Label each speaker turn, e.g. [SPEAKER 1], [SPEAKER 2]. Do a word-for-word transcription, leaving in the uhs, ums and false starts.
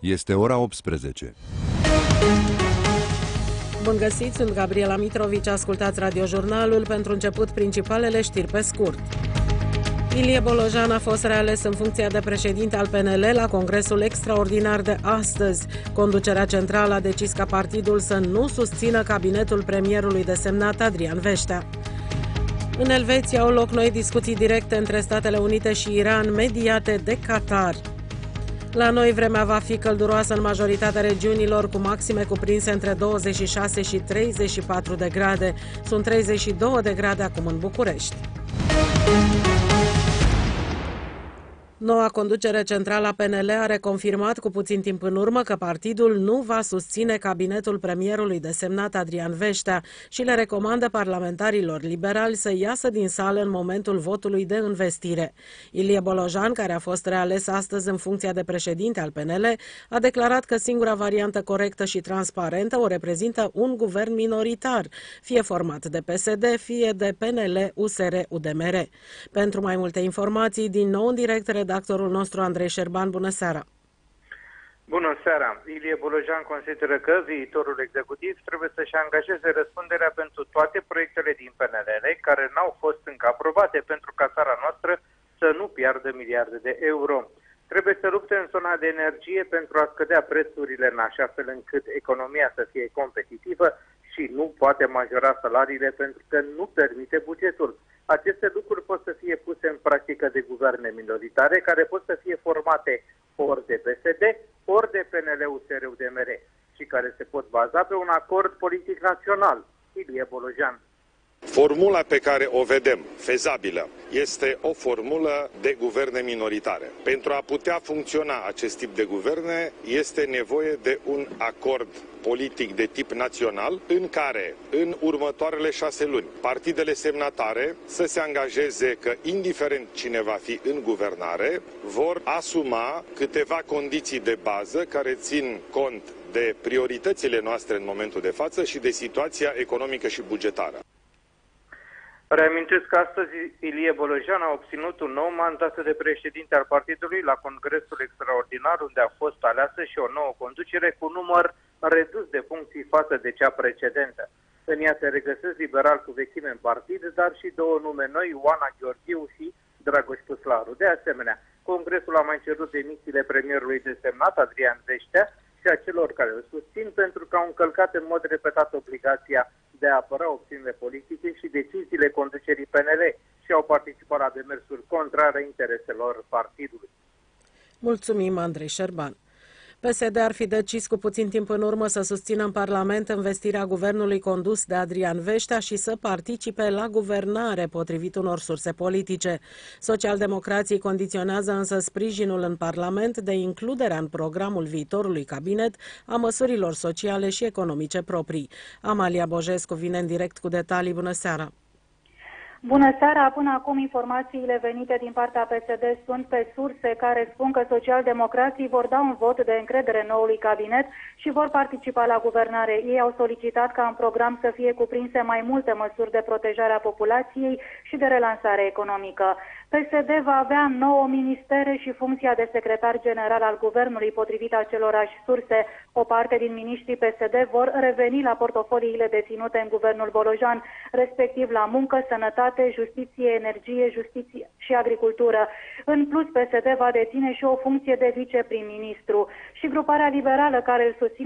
[SPEAKER 1] Este ora optsprezece.
[SPEAKER 2] Bun găsit, sunt Gabriela Mitrovici, ascultați radiojurnalul. Pentru început, principalele știri pe scurt. Ilie Bolojan a fost reales în funcția de președinte al P N L la congresul extraordinar de astăzi. Conducerea centrală a decis ca partidul să nu susțină cabinetul premierului desemnat Adrian Veștea. În Elveția au loc noi discuții directe între Statele Unite și Iran, mediate de Qatar. La noi vremea va fi călduroasă în majoritatea regiunilor, cu maxime cuprinse între douăzeci și șase și treizeci și patru de grade. Sunt treizeci și două de grade acum în București. Noua conducere centrală a P N L a reconfirmat cu puțin timp în urmă că partidul nu va susține cabinetul premierului desemnat Adrian Veștea și le recomandă parlamentarilor liberali să iasă din sală în momentul votului de învestire. Ilie Bolojan, care a fost reales astăzi în funcția de președinte al P N L, a declarat că singura variantă corectă și transparentă o reprezintă un guvern minoritar, fie format de P S D, fie de P N L, U S R, U D M R. Pentru mai multe informații, din nou în direct, redactorul nostru Andrei Șerban. Bună seara!
[SPEAKER 3] Bună seara! Ilie Bolojan consideră că viitorul executiv trebuie să-și angajeze răspunderea pentru toate proiectele din P N L care n-au fost încă aprobate pentru ca țara noastră să nu piardă miliarde de euro. Trebuie să lupte în zona de energie pentru a scădea prețurile în așa fel încât economia să fie competitivă și nu poate majora salariile pentru că nu permite bugetul. Aceste lucruri pot să fie puse în practică de guverne minoritare care pot să fie formate ori de P S D, ori de P N L, U S R, U D M R și care se pot baza pe un acord politic național. Ilie Bolojan.
[SPEAKER 4] Formula pe care o vedem, fezabilă, este o formulă de guverne minoritare. Pentru a putea funcționa acest tip de guverne, este nevoie de un acord politic de tip național, în care, în următoarele șase luni, partidele semnatare să se angajeze că, indiferent cine va fi în guvernare, vor asuma câteva condiții de bază care țin cont de prioritățile noastre în momentul de față și de situația economică și bugetară.
[SPEAKER 3] Reamintesc că astăzi Ilie Bolojan a obținut un nou mandat de președinte al partidului la congresul extraordinar, unde a fost aleasă și o nouă conducere cu număr redus de funcții față de cea precedentă. În ea se regăsesc liberal cu vechime în partid, dar și două nume noi, Oana Gheorghiu și Dragoș Puslaru. De asemenea, congresul a mai cerut demisiile premierului desemnat Adrian Veștea și a celor care îl susțin pentru că au încălcat în mod repetat obligația de a apăra opțiunile politice și deciziile conducerii P N L și au participat la demersuri contrare intereselor partidului.
[SPEAKER 2] Mulțumim, Andrei Șerban. P S D ar fi decis cu puțin timp în urmă să susțină în Parlament învestirea guvernului condus de Adrian Veștea și să participe la guvernare, potrivit unor surse politice. Socialdemocrații condiționează însă sprijinul în Parlament de includerea în programul viitorului cabinet a măsurilor sociale și economice proprii. Amalia Bojescu vine în direct cu detalii. Bună seara!
[SPEAKER 5] Bună seara! Până acum informațiile venite din partea P S D sunt pe surse care spun că socialdemocrații vor da un vot de încredere noului cabinet și vor participa la guvernare. Ei au solicitat ca în program să fie cuprinse mai multe măsuri de protejare a populației și de relansare economică. P S D va avea nouă ministere și funcția de secretar general al guvernului, potrivit acelorași surse. O parte din miniștrii P S D vor reveni la portofoliile deținute în guvernul Bolojan, respectiv la muncă, sănătate, justiție, energie, justiție și agricultură. În plus, P S D va deține și o funcție de viceprim-ministru. Și gruparea liberală care îl susține